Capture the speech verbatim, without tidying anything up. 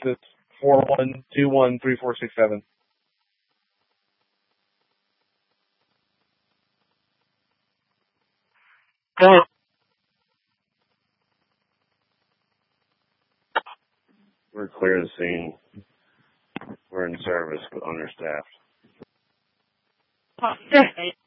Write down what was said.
Texas, four one two one three four six seven. We're clear the scene. We're in service, but understaffed.